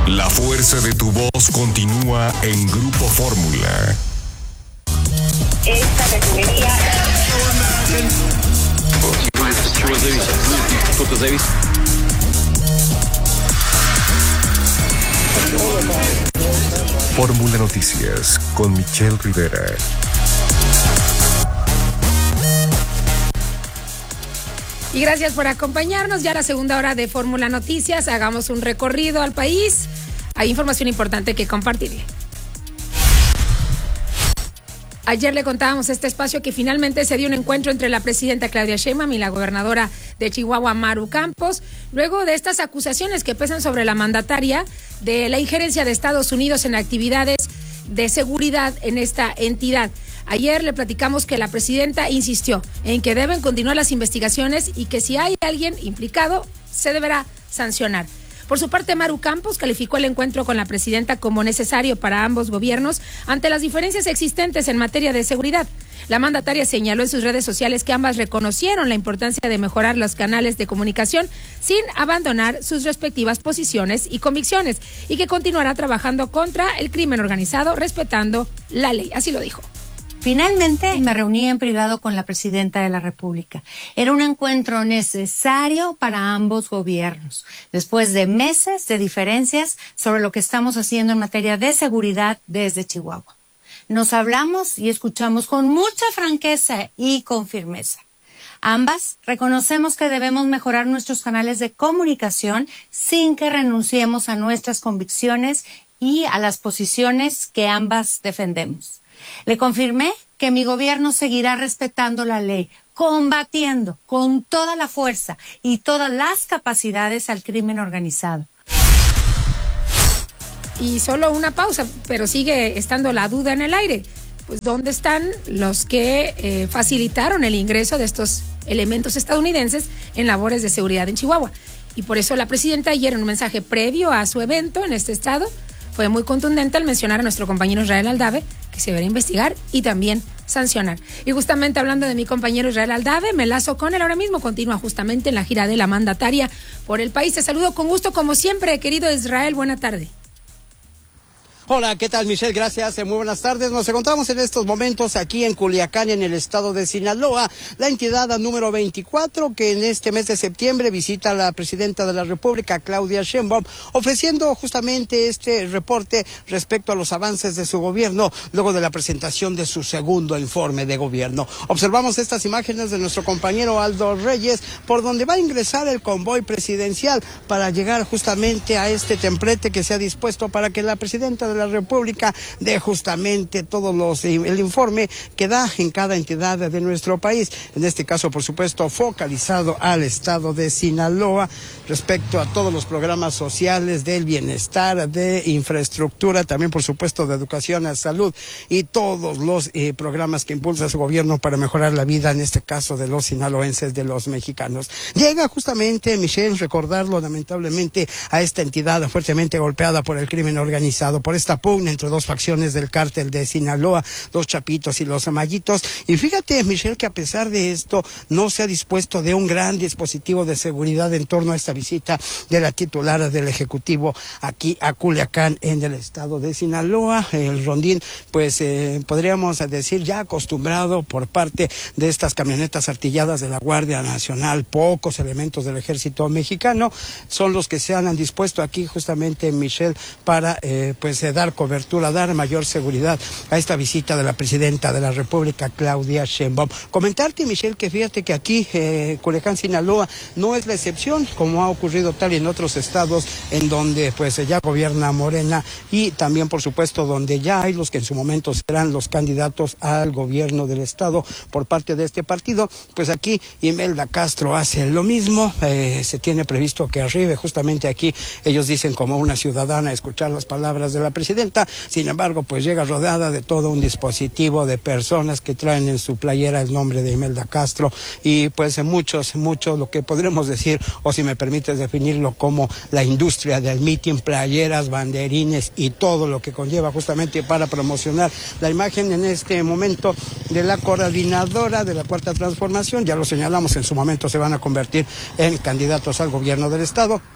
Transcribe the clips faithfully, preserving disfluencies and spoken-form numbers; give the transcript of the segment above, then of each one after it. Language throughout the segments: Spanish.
La fuerza de tu voz continúa en Grupo Fórmula. Esta refinería... Fórmula Noticias con Michelle Rivera. Y gracias por acompañarnos. Ya la segunda hora de Fórmula Noticias. Hagamos un recorrido al país. Hay información importante que compartirle. Ayer le contábamos este espacio que finalmente se dio un encuentro entre la presidenta Claudia Sheinbaum y la gobernadora de Chihuahua, Maru Campos, luego de estas acusaciones que pesan sobre la mandataria de la injerencia de Estados Unidos en actividades de seguridad en esta entidad. Ayer le platicamos que la presidenta insistió en que deben continuar las investigaciones y que si hay alguien implicado, se deberá sancionar. Por su parte, Maru Campos calificó el encuentro con la presidenta como necesario para ambos gobiernos ante las diferencias existentes en materia de seguridad. La mandataria señaló en sus redes sociales que ambas reconocieron la importancia de mejorar los canales de comunicación sin abandonar sus respectivas posiciones y convicciones y que continuará trabajando contra el crimen organizado respetando la ley. Así lo dijo. Finalmente me reuní en privado con la presidenta de la República. Era un encuentro necesario para ambos gobiernos, después de meses de diferencias sobre lo que estamos haciendo en materia de seguridad desde Chihuahua. Nos hablamos y escuchamos con mucha franqueza y con firmeza. Ambas reconocemos que debemos mejorar nuestros canales de comunicación sin que renunciemos a nuestras convicciones y a las posiciones que ambas defendemos. Le confirmé que mi gobierno seguirá respetando la ley, combatiendo con toda la fuerza y todas las capacidades al crimen organizado. Y solo una pausa, pero sigue estando la duda en el aire. Pues, ¿dónde están los que eh, facilitaron el ingreso de estos elementos estadounidenses en labores de seguridad en Chihuahua? Y por eso la presidenta ayer, en un mensaje previo a su evento en este estado, fue muy contundente al mencionar a nuestro compañero Israel Aldave que se deberá investigar y también sancionar. Y justamente hablando de mi compañero Israel Aldave, me lazo con él ahora mismo. Continúa justamente en la gira de la mandataria por el país. Te saludo con gusto como siempre, querido Israel. Buena tarde. Hola, ¿qué tal, Michelle? Gracias, muy buenas tardes. Nos encontramos en estos momentos aquí en Culiacán, en el estado de Sinaloa, la entidad número veinticuatro que en este mes de septiembre visita a la presidenta de la República, Claudia Sheinbaum, ofreciendo justamente este reporte respecto a los avances de su gobierno, luego de la presentación de su segundo informe de gobierno. Observamos estas imágenes de nuestro compañero Aldo Reyes, por donde va a ingresar el convoy presidencial para llegar justamente a este templete que se ha dispuesto para que la presidenta de la República de justamente todos los el informe que da en cada entidad de nuestro país, en este caso por supuesto focalizado al estado de Sinaloa respecto a todos los programas sociales del bienestar, de infraestructura, también por supuesto de educación, a salud y todos los eh, programas que impulsa su gobierno para mejorar la vida, en este caso de los sinaloenses, de los mexicanos. Llega justamente, Michelle, recordarlo lamentablemente, a esta entidad fuertemente golpeada por el crimen organizado, por esta pugna entre dos facciones del cártel de Sinaloa, los Chapitos y los Amayitos. Y fíjate, Michelle, que a pesar de esto no se ha dispuesto de un gran dispositivo de seguridad en torno a esta visita de la titular del Ejecutivo aquí a Culiacán, en el estado de Sinaloa. El rondín, pues eh, podríamos decir ya acostumbrado por parte de estas camionetas artilladas de la Guardia Nacional, pocos elementos del Ejército Mexicano, son los que se han dispuesto aquí justamente, Michelle, para eh, pues eh, dar cobertura, dar mayor seguridad a esta visita de la presidenta de la República, Claudia Sheinbaum. Comentarte, Michelle, que fíjate que aquí, eh, Culiacán, Sinaloa, no es la excepción, como ha ocurrido tal y en otros estados en donde pues ya gobierna Morena, y también por supuesto donde ya hay los que en su momento serán los candidatos al gobierno del estado por parte de este partido. Pues aquí Imelda Castro hace lo mismo, eh, se tiene previsto que arribe justamente aquí, ellos dicen como una ciudadana, a escuchar las palabras de la presidenta. Sin embargo, pues llega rodeada de todo un dispositivo de personas que traen en su playera el nombre de Imelda Castro, y pues muchos, muchos, lo que podremos decir, o si me permites definirlo como la industria del mitin, playeras, banderines y todo lo que conlleva justamente para promocionar la imagen en este momento de la coordinadora de la Cuarta Transformación. Ya lo señalamos, en su momento se van a convertir en candidatos al gobierno del estado.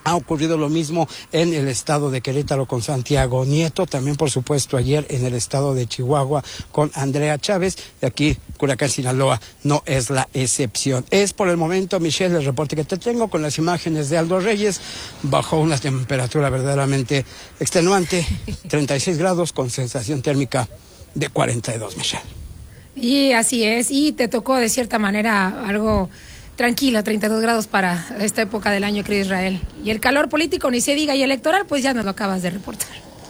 Ha ocurrido lo mismo en el estado de Querétaro con Santiago Nieto, también por supuesto ayer en el estado de Chihuahua con Andrea Chávez, y aquí Culiacán, Sinaloa no es la excepción. Es por el momento, Michelle, el reporte que te tengo con las imágenes de Aldo Reyes, bajo una temperatura verdaderamente extenuante, treinta y seis grados con sensación térmica de cuarenta y dos, Michelle. Y así es, y te tocó de cierta manera algo tranquilo, treinta y dos grados para esta época del año, querido Israel. Y el calor político, ni se diga, y electoral, pues ya nos lo acabas de reportar.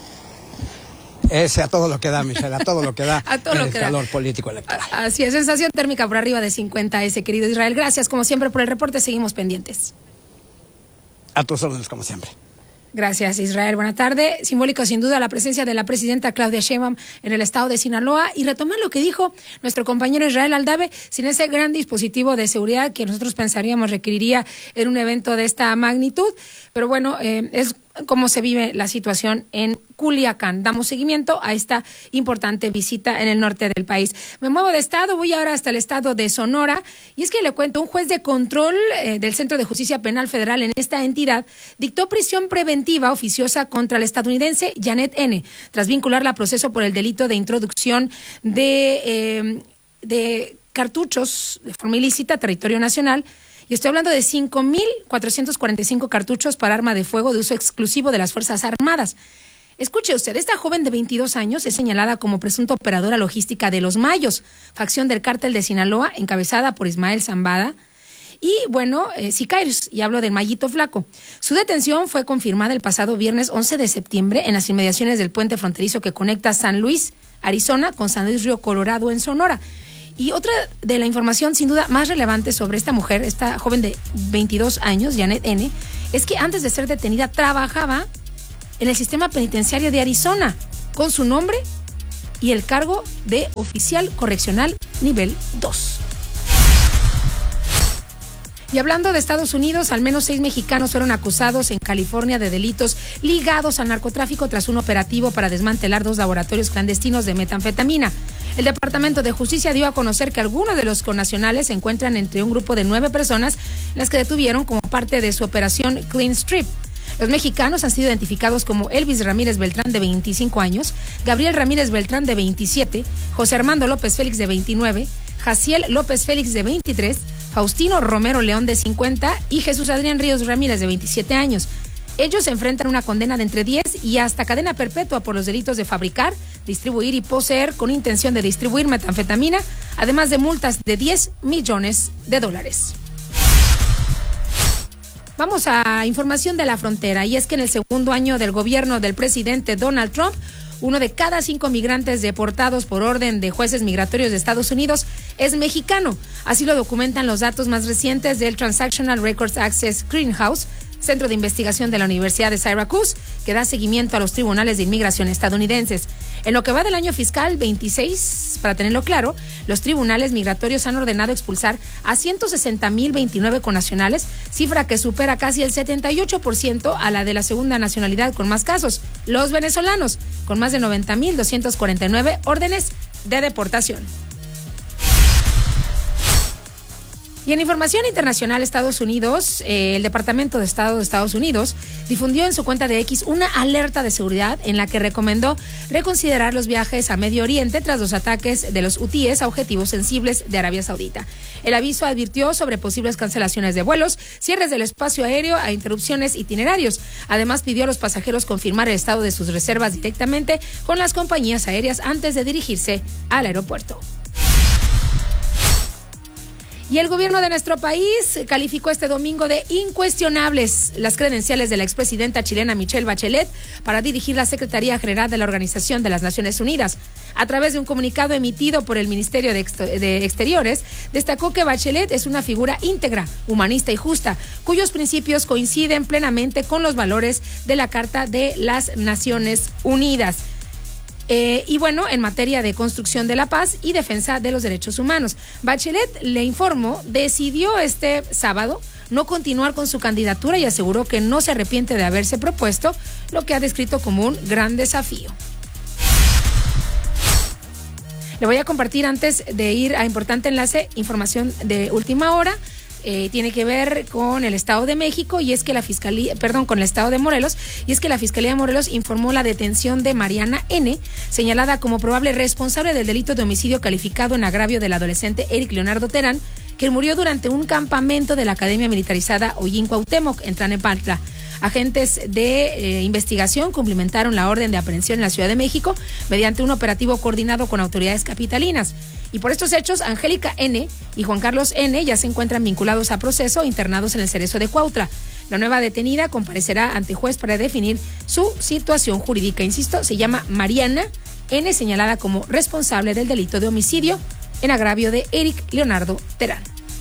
Ese a todo lo que da, Michelle, a todo lo que da a todo lo el que calor da. político electoral. Así es, sensación térmica por arriba de cincuenta, ese querido Israel. Gracias, como siempre, por el reporte. Seguimos pendientes. A tus órdenes, como siempre. Gracias, Israel. Buena tarde. Simbólico, sin duda, la presencia de la presidenta Claudia Sheinbaum en el estado de Sinaloa. Y retomar lo que dijo nuestro compañero Israel Aldave, sin ese gran dispositivo de seguridad que nosotros pensaríamos requeriría en un evento de esta magnitud. Pero bueno, eh, es cómo se vive la situación en Culiacán. Damos seguimiento a esta importante visita en el norte del país. Me muevo de estado, voy ahora hasta el estado de Sonora, y es que le cuento, un juez de control eh, del Centro de Justicia Penal Federal en esta entidad dictó prisión preventiva oficiosa contra el estadounidense Janet N., tras vincularla a proceso por el delito de introducción de, eh, de cartuchos de forma ilícita a territorio nacional. Y estoy hablando de cinco mil cuatrocientos cuarenta y cinco cartuchos para arma de fuego de uso exclusivo de las Fuerzas Armadas. Escuche usted, esta joven de veintidós años es señalada como presunta operadora logística de Los Mayos, facción del cártel de Sinaloa, encabezada por Ismael Zambada, y bueno, eh, sicarios, y hablo del Mayito Flaco. Su detención fue confirmada el pasado viernes once de septiembre en las inmediaciones del puente fronterizo que conecta San Luis, Arizona, con San Luis Río Colorado, en Sonora. Y otra de la información sin duda más relevante sobre esta mujer, esta joven de veintidós años, Janet N., es que antes de ser detenida trabajaba en el sistema penitenciario de Arizona con su nombre y el cargo de oficial correccional nivel dos. Y hablando de Estados Unidos, al menos seis mexicanos fueron acusados en California de delitos ligados al narcotráfico tras un operativo para desmantelar dos laboratorios clandestinos de metanfetamina. El Departamento de Justicia dio a conocer que algunos de los connacionales se encuentran entre un grupo de nueve personas, las que detuvieron como parte de su operación Clean Strip. Los mexicanos han sido identificados como Elvis Ramírez Beltrán, de veinticinco años, Gabriel Ramírez Beltrán, de veintisiete, José Armando López Félix, de veintinueve, Jaciel López Félix, de veintitrés, Faustino Romero León, de cincuenta, y Jesús Adrián Ríos Ramírez, de veintisiete años. Ellos se enfrentan una condena de entre diez y hasta cadena perpetua por los delitos de fabricar, distribuir y poseer con intención de distribuir metanfetamina, además de multas de diez millones de dólares. Vamos a información de la frontera, y es que en el segundo año del gobierno del presidente Donald Trump, uno de cada cinco migrantes deportados por orden de jueces migratorios de Estados Unidos es mexicano. Así lo documentan los datos más recientes del Transactional Records Access Clearinghouse, centro de investigación de la Universidad de Syracuse, que da seguimiento a los tribunales de inmigración estadounidenses. En lo que va del año fiscal veintiséis, para tenerlo claro, los tribunales migratorios han ordenado expulsar a ciento sesenta mil veintinueve connacionales, cifra que supera casi el setenta y ocho por ciento a la de la segunda nacionalidad con más casos, los venezolanos, con más de noventa mil doscientos cuarenta y nueve órdenes de deportación. Y en información internacional, Estados Unidos, eh, el Departamento de Estado de Estados Unidos difundió en su cuenta de X una alerta de seguridad en la que recomendó reconsiderar los viajes a Medio Oriente tras los ataques de los hutíes a objetivos sensibles de Arabia Saudita. El aviso advirtió sobre posibles cancelaciones de vuelos, cierres del espacio aéreo e interrupciones itinerarios. Además, pidió a los pasajeros confirmar el estado de sus reservas directamente con las compañías aéreas antes de dirigirse al aeropuerto. Y el gobierno de nuestro país calificó este domingo de incuestionables las credenciales de la expresidenta chilena Michelle Bachelet para dirigir la Secretaría General de la Organización de las Naciones Unidas. A través de un comunicado emitido por el Ministerio de, Ex- de Exteriores, destacó que Bachelet es una figura íntegra, humanista y justa, cuyos principios coinciden plenamente con los valores de la Carta de las Naciones Unidas. Eh, y bueno, en materia de construcción de la paz y defensa de los derechos humanos. Bachelet, le informo, decidió este sábado no continuar con su candidatura y aseguró que no se arrepiente de haberse propuesto, lo que ha descrito como un gran desafío. Le voy a compartir, antes de ir a importante enlace, información de última hora. eh, tiene que ver con el Estado de México y es que la Fiscalía, perdón, con el Estado de Morelos, y es que la Fiscalía de Morelos informó la detención de Mariana N., señalada como probable responsable del delito de homicidio calificado en agravio del adolescente Eric Leonardo Terán, que murió durante un campamento de la Academia Militarizada Ollín Cuauhtémoc en Tlalnepantla. Agentes de eh, investigación cumplimentaron la orden de aprehensión en la Ciudad de México mediante un operativo coordinado con autoridades capitalinas. Y por estos hechos, Angélica N. y Juan Carlos N. ya se encuentran vinculados a proceso, internados en el Cerezo de Cuautla. La nueva detenida comparecerá ante juez para definir su situación jurídica. Insisto, se llama Mariana N., señalada como responsable del delito de homicidio en agravio de Eric Leonardo Terán.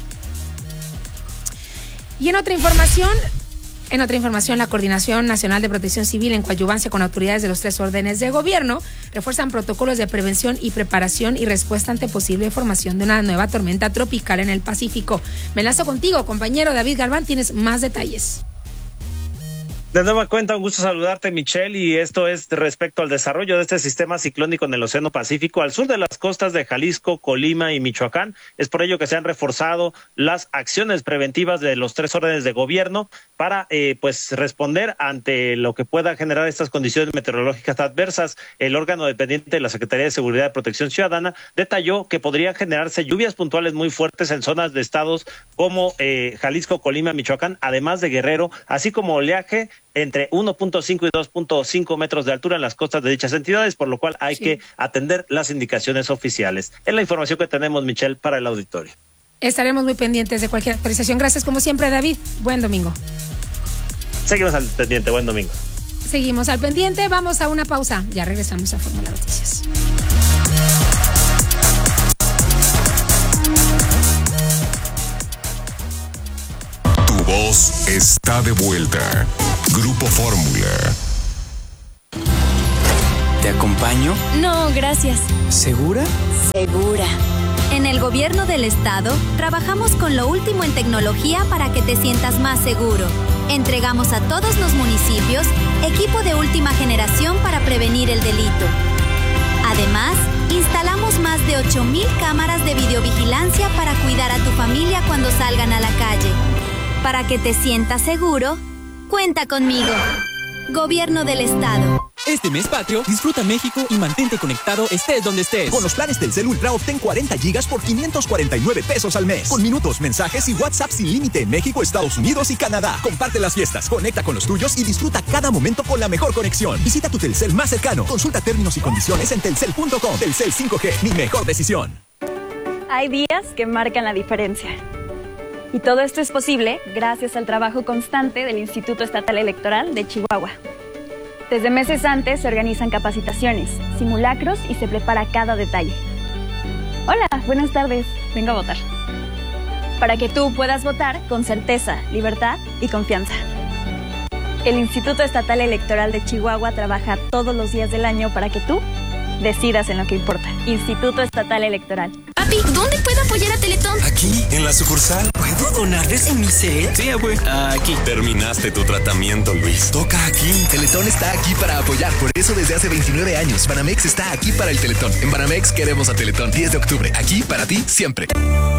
Y en otra información... En otra información, la Coordinación Nacional de Protección Civil, en coadyuvancia con autoridades de los tres órdenes de gobierno, refuerzan protocolos de prevención y preparación y respuesta ante posible formación de una nueva tormenta tropical en el Pacífico. Me enlazo contigo, compañero David Galván, tienes más detalles. De nueva cuenta, un gusto saludarte, Michelle, y esto es respecto al desarrollo de este sistema ciclónico en el Océano Pacífico al sur de las costas de Jalisco, Colima y Michoacán. Es por ello que se han reforzado las acciones preventivas de los tres órdenes de gobierno para eh, pues responder ante lo que pueda generar estas condiciones meteorológicas adversas. El órgano dependiente de la Secretaría de Seguridad y Protección Ciudadana detalló que podrían generarse lluvias puntuales muy fuertes en zonas de estados como eh, Jalisco, Colima, Michoacán, además de Guerrero, así como oleaje entre uno punto cinco y dos punto cinco metros de altura en las costas de dichas entidades, por lo cual hay sí. que atender las indicaciones oficiales. Es la información que tenemos, Michelle, para el auditorio. Estaremos muy pendientes de cualquier actualización. Gracias como siempre, David. Buen domingo. Seguimos al pendiente. Buen domingo. Seguimos al pendiente. Vamos a una pausa. Ya regresamos a Fórmula Noticias. Voz está de vuelta. Grupo Fórmula. ¿Te acompaño? No, gracias. ¿Segura? Segura. En el gobierno del estado, trabajamos con lo último en tecnología para que te sientas más seguro. Entregamos a todos los municipios equipo de última generación para prevenir el delito. Además, instalamos más de ocho mil cámaras de videovigilancia para cuidar a tu familia cuando salgan a la calle. Para que te sientas seguro, cuenta conmigo. Gobierno del Estado. Este mes patrio, disfruta México y mantente conectado estés donde estés. Con los planes Telcel Ultra obtén cuarenta gigas por quinientos cuarenta y nueve pesos al mes. Con minutos, mensajes y WhatsApp sin límite en México, Estados Unidos y Canadá. Comparte las fiestas, conecta con los tuyos y disfruta cada momento con la mejor conexión. Visita tu Telcel más cercano. Consulta términos y condiciones en telcel punto com. Telcel cinco G, mi mejor decisión. Hay días que marcan la diferencia. Y todo esto es posible gracias al trabajo constante del Instituto Estatal Electoral de Chihuahua. Desde meses antes se organizan capacitaciones, simulacros y se prepara cada detalle. Hola, buenas tardes, vengo a votar. Para que tú puedas votar con certeza, libertad y confianza. El Instituto Estatal Electoral de Chihuahua trabaja todos los días del año para que tú decidas en lo que importa. Instituto Estatal Electoral. Papi, ¿dónde puedo apoyar a Teletón? Aquí, en la sucursal. ¿Puedo donar desde mi set? Sí, güey. Aquí. Terminaste tu tratamiento, Luis. Toca aquí. Teletón está aquí para apoyar. Por eso desde hace veintinueve años, Banamex está aquí para el Teletón. En Banamex queremos a Teletón. diez de octubre. Aquí para ti, siempre.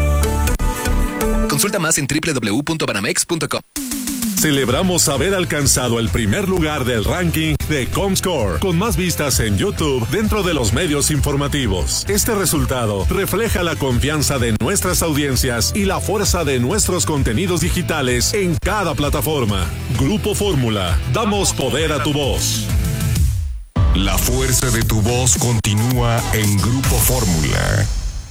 Consulta más en doble u doble u doble u punto banamex punto com. Celebramos haber alcanzado el primer lugar del ranking de Comscore, con más vistas en YouTube dentro de los medios informativos. Este resultado refleja la confianza de nuestras audiencias y la fuerza de nuestros contenidos digitales en cada plataforma. Grupo Fórmula, damos poder a tu voz. La fuerza de tu voz continúa en Grupo Fórmula.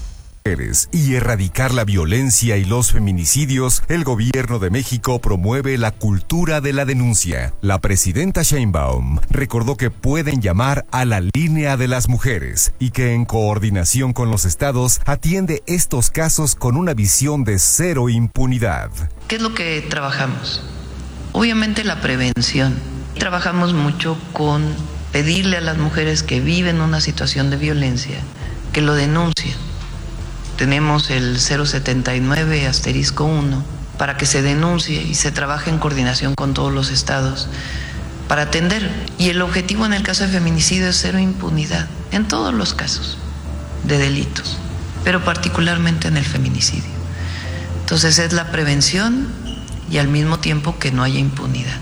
Y erradicar la violencia y los feminicidios, el gobierno de México promueve la cultura de la denuncia. La presidenta Sheinbaum recordó que pueden llamar a la línea de las mujeres y que en coordinación con los estados atiende estos casos con una visión de cero impunidad. ¿Qué es lo que trabajamos? Obviamente la prevención. Trabajamos mucho con pedirle a las mujeres que viven una situación de violencia que lo denuncien. Tenemos el cero setenta y nueve asterisco uno para que se denuncie y se trabaje en coordinación con todos los estados para atender. Y el objetivo en el caso de feminicidio es cero impunidad en todos los casos de delitos, pero particularmente en el feminicidio. Entonces es la prevención y al mismo tiempo que no haya impunidad.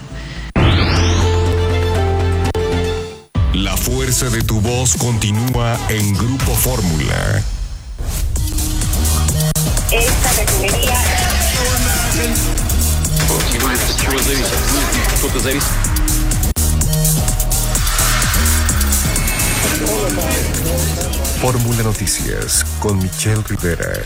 La fuerza de tu voz continúa en Grupo Fórmula. Esta refinería. Fórmula Noticias con Michelle Rivera.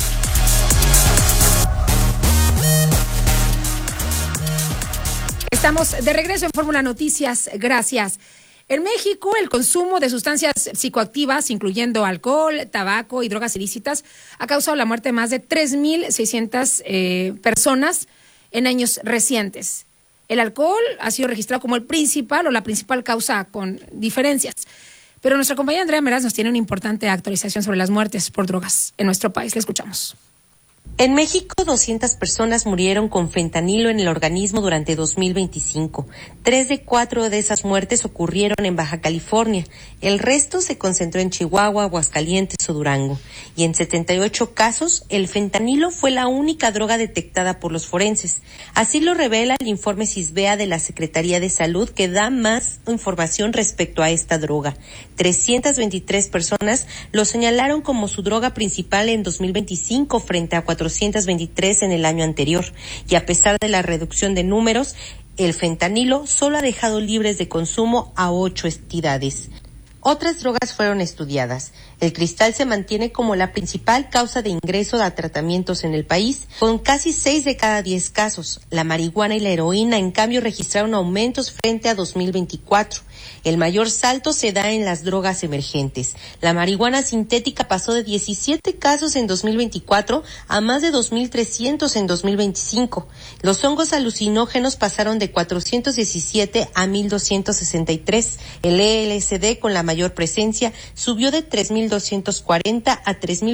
Estamos de regreso en Fórmula Noticias. Gracias. En México, el consumo de sustancias psicoactivas, incluyendo alcohol, tabaco y drogas ilícitas, ha causado la muerte de más de tres mil seiscientas eh, personas en años recientes. El alcohol ha sido registrado como el principal o la principal causa, con diferencias. Pero nuestra compañera Andrea Meraz nos tiene una importante actualización sobre las muertes por drogas en nuestro país. Le escuchamos. En México, doscientas personas murieron con fentanilo en el organismo durante dos mil veinticinco. Tres de cuatro de esas muertes ocurrieron en Baja California. El resto se concentró en Chihuahua, Aguascalientes o Durango. Y en setenta y ocho casos, el fentanilo fue la única droga detectada por los forenses. Así lo revela el informe CISBEA de la Secretaría de Salud, que da más información respecto a esta droga. trescientas veintitrés personas lo señalaron como su droga principal en dos mil veinticinco frente a cuatrocientas veintitrés en el año anterior, y a pesar de la reducción de números, el fentanilo solo ha dejado libres de consumo a ocho entidades. Otras drogas fueron estudiadas. El cristal se mantiene como la principal causa de ingreso a tratamientos en el país, con casi seis de cada diez casos. La marihuana y la heroína, en cambio, registraron aumentos frente a dos mil veinticuatro. El mayor salto se da en las drogas emergentes. La marihuana sintética pasó de diecisiete casos en dos mil veinticuatro a más de dos mil trescientos en dos mil veinticinco. Los hongos alucinógenos pasaron de cuatrocientos diecisiete a mil doscientos sesenta y tres. El L S D, con la mayor presencia, subió de tres mil doscientos cuarenta a tres mil